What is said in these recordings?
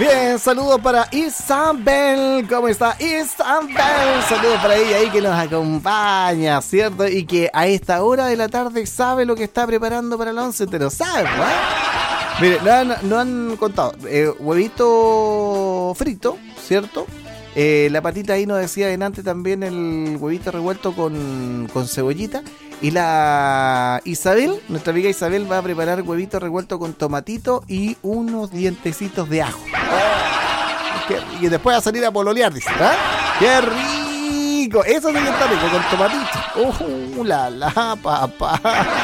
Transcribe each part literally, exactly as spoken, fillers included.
Bien, saludos para Isabel. ¿Cómo está Isabel? Saludos para ella ahí que nos acompaña, ¿cierto? Y que a esta hora de la tarde sabe lo que está preparando para el once. Te lo sabe, ¿no? Mire, no han, no han contado. Eh, huevito frito, ¿cierto? Eh, la patita ahí nos decía delante también el huevito revuelto con, con cebollita. Y la Isabel, nuestra amiga Isabel, va a preparar huevito revuelto con tomatito y unos dientecitos de ajo. Oh, y después va a salir a pololear, dice. ¿Ah? ¡Qué rico! Eso sí que está rico, con tomatito. ¡Uh, la, la, papá!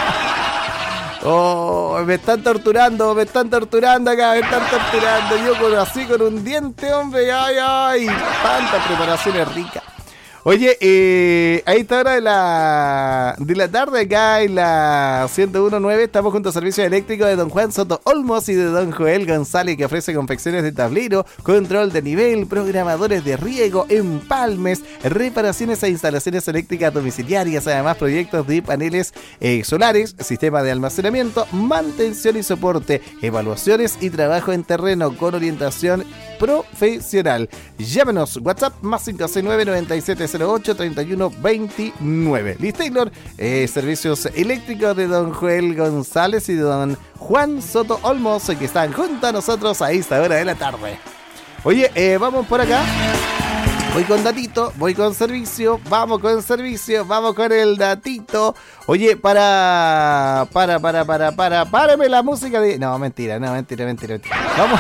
Oh, me están torturando, me están torturando acá, me están torturando. Yo con, así con un diente, hombre, ay, ay. Tantas preparaciones ricas. Oye, eh, a esta hora de la, de la tarde acá en la ciento uno punto nueve estamos junto a Servicio Eléctrico de don Juan Soto Olmos y de don Joel González, que ofrece confecciones de tablero, control de nivel, programadores de riego, empalmes, reparaciones e instalaciones eléctricas domiciliarias, además proyectos de paneles eh, solares, sistema de almacenamiento, mantención y soporte, evaluaciones y trabajo en terreno con orientación profesional. Llámenos, WhatsApp más cinco seis nueve, nueve siete cero ocho, tres uno dos nueve. Liz Taylor, eh, servicios eléctricos de don Joel González y de don Juan Soto Olmos, que están junto a nosotros a esta hora de la tarde. Oye, eh, vamos por acá. Voy con datito, voy con servicio, vamos con servicio, vamos con el datito. Oye, para, para, para, para, para, párame la música de... No, mentira, no, mentira, mentira, mentira. Vamos...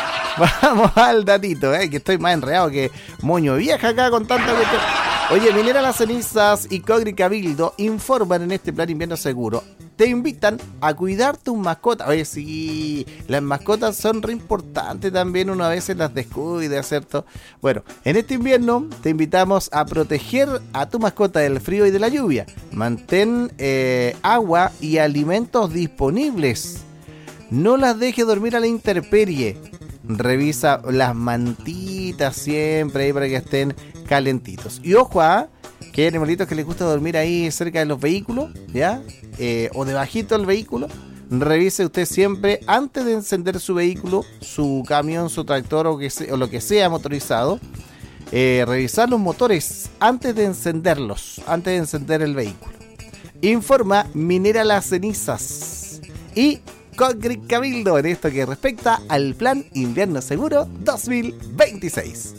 Vamos al datito, eh, que estoy más enredado que moño vieja acá con tanta cuestión. Oye, Minera Las Cenizas y Cogri Cabildo informan en este plan invierno seguro. Te invitan a cuidar tus mascotas. Oye, sí, las mascotas son re importantes también. Uno a veces las descuida, ¿cierto? Bueno, en este invierno te invitamos a proteger a tu mascota del frío y de la lluvia. Mantén eh, agua y alimentos disponibles. No las dejes dormir a la intemperie. Revisa las mantitas siempre ahí para que estén calentitos. Y ojo a que hay animalitos que les gusta dormir ahí cerca de los vehículos, ¿ya? Eh, o debajito del vehículo. Revise usted siempre antes de encender su vehículo, su camión, su tractor o, que sea, o lo que sea motorizado. Eh, revisar los motores antes de encenderlos, antes de encender el vehículo. Informa Minera Las Cenizas y Cogri Cabildo en esto que respecta al Plan Invierno Seguro dos mil veintiséis.